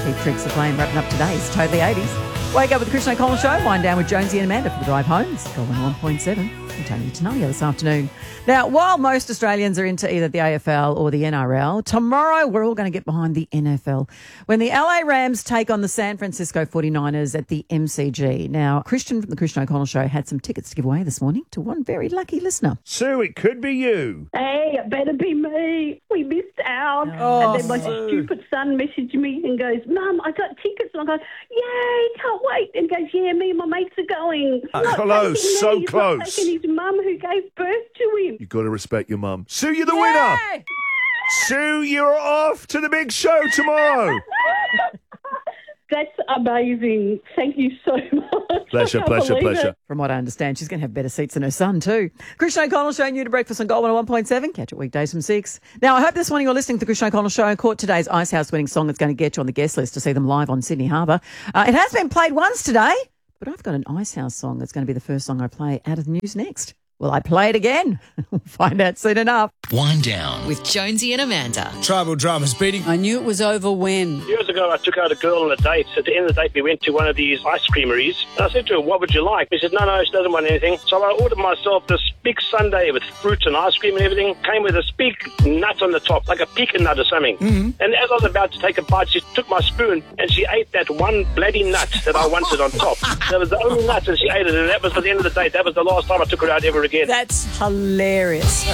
Cheap Tricks are playing, wrapping up today's Totally 80s. Wake up with the Christian O'Connell Show. Wind down with Jonesy and Amanda for the drive home. It's Gold 1.7. I'm Tony Tanalia this afternoon. Now, while most Australians are into either the AFL or the NRL, tomorrow we're all going to get behind the NFL when the LA Rams take on the San Francisco 49ers at the MCG. Now, Christian from the Christian O'Connell Show had some tickets to give away this morning to one very lucky listener. Sue, it could be you. Hey, it better be me. We missed out. Oh, and then my stupid son messaged me and goes, Mum, I got tickets. And I go, yay, can't wait. And goes, yeah, me and my mates are going. Close, so He's close. not taking his mum who gave birth to him. You've got to respect your mum. Sue, you're the winner. Sue, you're off to the big show tomorrow. That's amazing. Thank you so much. Pleasure. From what I understand, she's going to have better seats than her son too. Christian O'Connell Show, new to breakfast on Gold 101.7. Catch it weekdays from 6. Now, I hope this morning you're listening to the Christian O'Connell Show and caught today's Icehouse winning song that's going to get you on the guest list to see them live on Sydney Harbour. It has been played once today, but I've got an Icehouse song that's going to be the first song I play out of the news next. Will I play it again? We'll find out soon enough. Wind down with Jonesy and Amanda. Tribal drama's beating. I knew it was over when. Years ago, I took out a girl on a date. At the end of the date, we went to one of these ice creameries. And I said to her, what would you like? She said, no, she doesn't want anything. So I ordered myself this big sundae with fruits and ice cream and everything. Came with this big nut on the top, like a pecan nut or something. Mm-hmm. And as I was about to take a bite, she took my spoon and she ate that one bloody nut that I wanted on top. That was the only nut, and she ate it. And that was at the end of the date. That was the last time I took her out ever again. That's hilarious.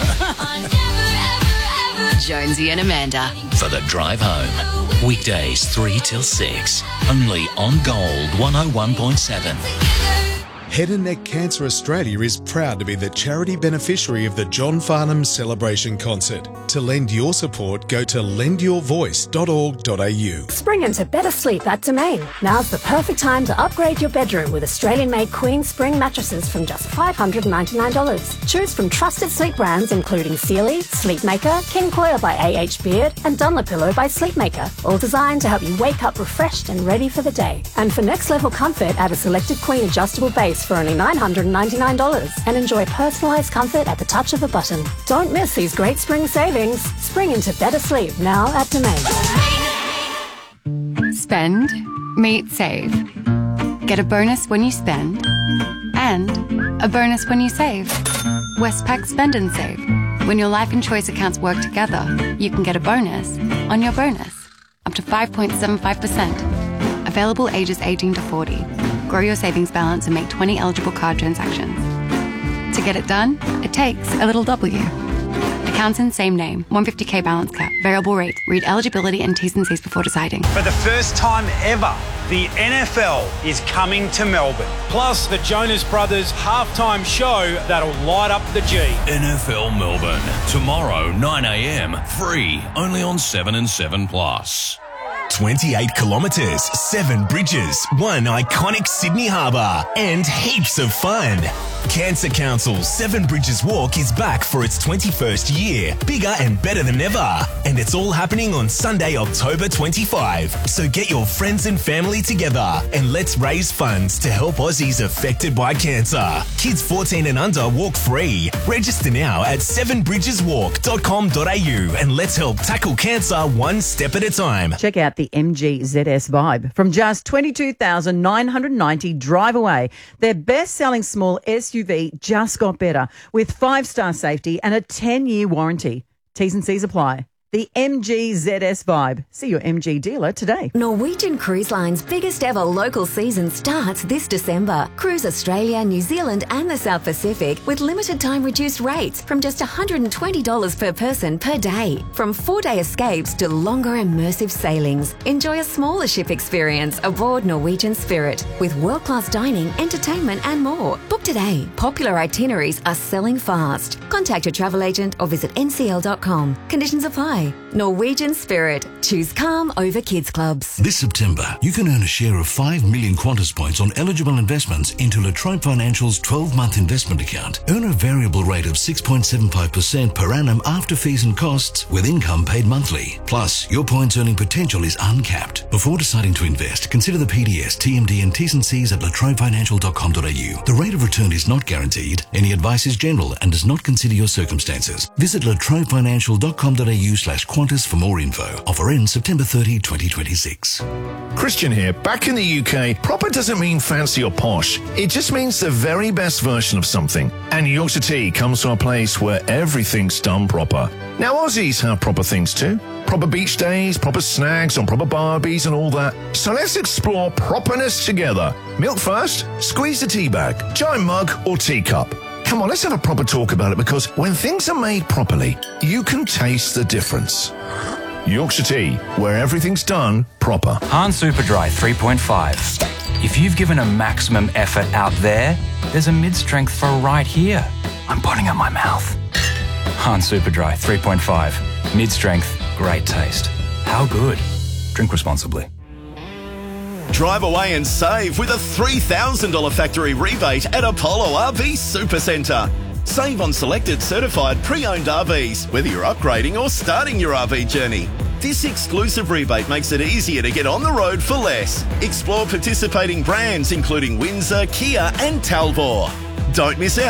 Jonesy and Amanda. for the drive home. Weekdays 3 till 6. Only on Gold 101.7. Head and Neck Cancer Australia is proud to be the charity beneficiary of the John Farnham Celebration Concert. To lend your support, go to lendyourvoice.org.au. Spring into better sleep at Domain. Now's the perfect time to upgrade your bedroom with Australian-made Queen Spring mattresses from just $599. Choose from trusted sleep brands including Sealy, Sleepmaker, King Coil by A.H. Beard, and Dunlopillow by Sleepmaker, all designed to help you wake up refreshed and ready for the day. And for next-level comfort, add a selected Queen adjustable base for only $999 and enjoy personalised comfort at the touch of a button. Don't miss these great spring savings. Spring into better sleep now at Domain. Spend, meet, save. Get a bonus when you spend and a bonus when you save. Westpac Spend and Save. When your life and choice accounts work together, you can get a bonus on your bonus, up to 5.75%. Available ages 18 to 40. Grow your savings balance and make 20 eligible card transactions. To get it done, it takes a little W. Accounts in same name, 150k balance cap, variable rate. Read eligibility and T's and C's before deciding. For the first time ever, the NFL is coming to Melbourne. Plus, the Jonas Brothers halftime show that'll light up the G. NFL Melbourne, tomorrow 9am, free, only on 7 and 7 Plus. 28 kilometres, 7 bridges, 1 iconic Sydney Harbour, and heaps of fun. Cancer Council's 7 Bridges Walk is back for its 21st year, bigger and better than ever. And it's all happening on Sunday, October 25. So get your friends and family together and let's raise funds to help Aussies affected by cancer. Kids 14 and under walk free. Register now at 7bridgeswalk.com.au and let's help tackle cancer one step at a time. Check out the MG ZS Vibe. From just $22,990 drive away, their best-selling small SUV just got better with 5-star safety and a 10-year warranty. T's and C's apply. The MG ZS Vibe. See your MG dealer today. Norwegian Cruise Line's biggest ever local season starts this December. Cruise Australia, New Zealand and the South Pacific with limited time reduced rates from just $120 per person per day. From 4-day escapes to longer immersive sailings. Enjoy a smaller ship experience aboard Norwegian Spirit with world-class dining, entertainment and more. Book today. Popular itineraries are selling fast. Contact your travel agent or visit ncl.com. Conditions apply. Norwegian Spirit. Choose calm over kids clubs. This September, you can earn a share of 5 million Qantas points on eligible investments into La Trobe Financial's 12-month investment account. Earn a variable rate of 6.75% per annum after fees and costs with income paid monthly. Plus, your points earning potential is uncapped. Before deciding to invest, consider the PDS, TMD and T's and C's at latrobefinancial.com.au. The rate of return is not guaranteed. Any advice is general and does not consider your circumstances. Visit latrobefinancial.com.au/Qantas Qantas for more info. Offer ends September 30, 2026. Christian here. Back in the UK, proper doesn't mean fancy or posh. It just means the very best version of something. And Yorkshire Tea comes to a place where everything's done proper. Now, Aussies have proper things too. Proper beach days, proper snags on proper barbies and all that. So let's explore properness together. Milk first, squeeze the tea bag, giant mug or teacup. Come on, let's have a proper talk about it, because when things are made properly, you can taste the difference. Yorkshire Tea, where everything's done proper. Han Superdry 3.5. If you've given a maximum effort out there, there's a mid-strength for right here. I'm putting out my mouth. Han Superdry 3.5. Mid-strength, great taste. How good? Drink responsibly. Drive away and save with a $3,000 factory rebate at Apollo RV Supercentre. Save on selected certified pre-owned RVs, whether you're upgrading or starting your RV journey. This exclusive rebate makes it easier to get on the road for less. Explore participating brands including Windsor, Kia and Talbot. Don't miss out.